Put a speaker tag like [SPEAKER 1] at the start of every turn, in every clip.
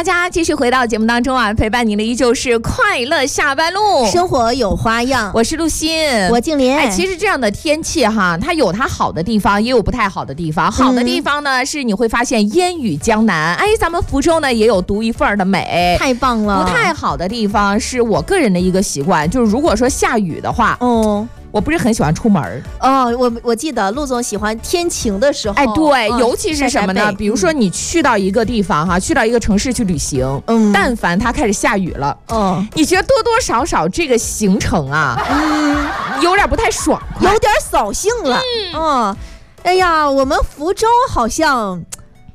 [SPEAKER 1] 大家继续回到节目当中啊，陪伴您的依旧是快乐下班路，
[SPEAKER 2] 生活有花样。
[SPEAKER 1] 我是陆欣，
[SPEAKER 2] 我静林。
[SPEAKER 1] 其实这样的天气哈，它有它好的地方，也有不太好的地方。好的地方呢，是你会发现烟雨江南，咱们福州呢也有独一份儿的美，
[SPEAKER 2] 太棒了。
[SPEAKER 1] 不太好的地方是我个人的一个习惯，就是如果说下雨的话，我不是很喜欢出门。
[SPEAKER 2] 我记得陆总喜欢天晴的时候。
[SPEAKER 1] 对，尤其是什么呢？比如说你去到一个地方哈，去到一个城市去旅行，但凡它开始下雨了，你觉得多多少少这个行程啊，有点不太爽快，
[SPEAKER 2] 有点扫兴了。哎呀，我们福州好像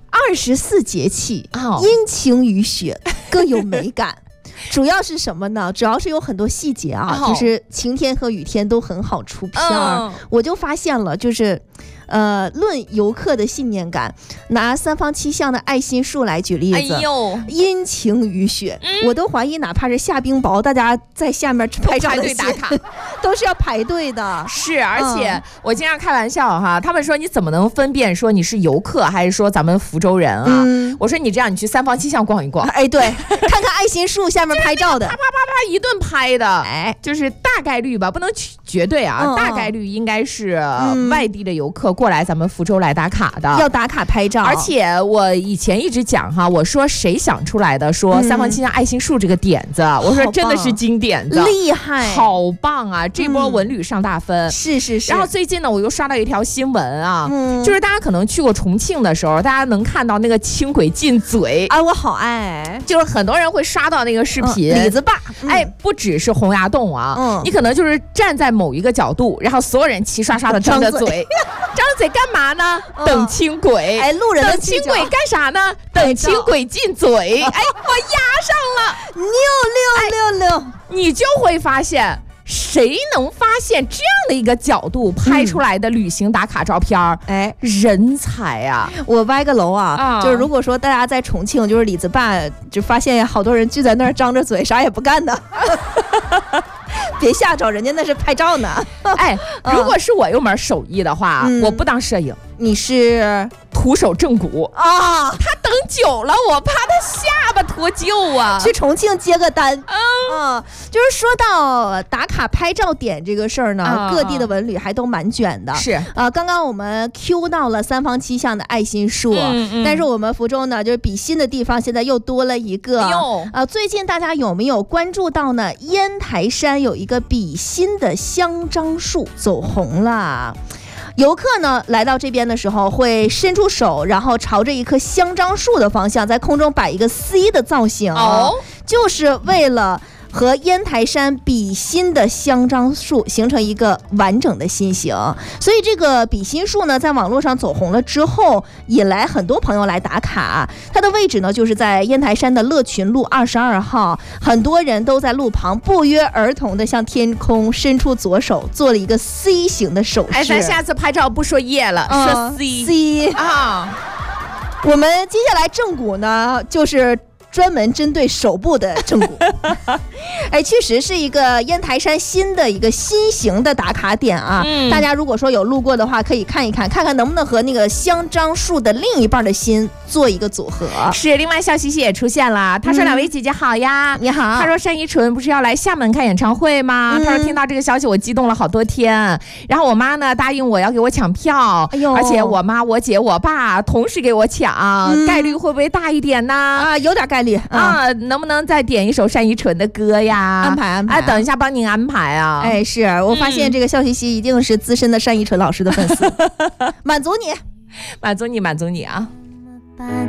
[SPEAKER 2] 24节气，阴晴雨雪各有美感。主要是什么呢？主要是有很多细节啊，就是晴天和雨天都很好出片儿。我就发现了，就是论游客的信念感，拿三坊七巷的爱心树来举例子，阴晴雨雪，我都怀疑哪怕是下冰雹，大家在下面拍照的
[SPEAKER 1] 打卡
[SPEAKER 2] 都是要排队的。
[SPEAKER 1] 是，而且我经常开玩笑哈，他们说你怎么能分辨说你是游客还是说咱们福州人啊？我说你这样，你去三坊七巷逛一逛，
[SPEAKER 2] 对，看看爱心树下面拍照的，
[SPEAKER 1] 啪啪啪啪一顿拍的，就是大概率吧，不能绝对啊，大概率应该是外地的游客过来咱们福州来打卡的，
[SPEAKER 2] 要打卡拍照。
[SPEAKER 1] 而且我以前一直讲哈，我说谁想出来的说三坊七巷爱心树这个点子，我说真的是金点子，
[SPEAKER 2] 厉害，
[SPEAKER 1] 好棒啊！这波文旅上大分，
[SPEAKER 2] 是。
[SPEAKER 1] 然后最近呢，我又刷到一条新闻啊，就是大家可能去过重庆的时候，大家能看到那个轻轨进嘴
[SPEAKER 2] 我好爱，
[SPEAKER 1] 就是很多人会刷到那个视频，
[SPEAKER 2] 李子坝，
[SPEAKER 1] 不只是洪崖洞啊，你可能就是站在某一个角度，然后所有人齐刷刷的张着嘴，张着嘴干嘛呢？等轻轨。
[SPEAKER 2] 路人
[SPEAKER 1] 等轻轨干啥呢？等轻轨进嘴。我压上了
[SPEAKER 2] ，666，
[SPEAKER 1] 你就会发现。谁能发现这样的一个角度拍出来的旅行打卡照片人才啊！
[SPEAKER 2] 我歪个楼就是如果说大家在重庆，就是李子坝，就发现好多人聚在那儿张着嘴，啥也不干的。别吓着人家，那是拍照呢。
[SPEAKER 1] 如果是我有门手艺的话，我不当摄影，
[SPEAKER 2] 你是
[SPEAKER 1] 徒手正骨他等久了，我怕他下巴脱臼啊。
[SPEAKER 2] 去重庆接个单。就是说到打卡拍照点这个事儿呢，各地的文旅还都蛮卷的。
[SPEAKER 1] 是
[SPEAKER 2] 刚刚我们 Q 到了三坊七巷的爱心树，但是我们福州呢，就是比心的地方现在又多了一个。最近大家有没有关注到呢？烟台山有一个比心的香樟树走红了。游客呢来到这边的时候会伸出手，然后朝着一棵香樟树的方向在空中摆一个 C 的造型，就是为了和烟台山比心的香樟树形成一个完整的心形。所以这个比心树呢在网络上走红了之后，引来很多朋友来打卡。它的位置呢就是在烟台山的乐群路22号，很多人都在路旁不约而同的向天空伸出左手，做了一个 C 型的手势。
[SPEAKER 1] 咱下次拍照不说叶了，说 C
[SPEAKER 2] 我们接下来正骨呢就是专门针对手部的正骨。确实是一个烟台山新的一个新型的打卡点啊。大家如果说有路过的话，可以看一看，看看能不能和那个香樟树的另一半的心做一个组合。
[SPEAKER 1] 是，另外笑嘻嘻也出现了，他说2位姐姐好呀。
[SPEAKER 2] 你好。
[SPEAKER 1] 他说单依纯不是要来厦门开演唱会吗？他说听到这个消息我激动了好多天，然后我妈呢答应我要给我抢票，而且我妈我姐我爸同时给我抢，概率会不会大一点呢？
[SPEAKER 2] 有点概率
[SPEAKER 1] 能不能再点一首单依纯的歌呀？
[SPEAKER 2] 安排
[SPEAKER 1] 等一下帮您安排啊。
[SPEAKER 2] 是我发现这个笑嘻嘻一定是资深的单依纯老师的粉丝。满足你啊。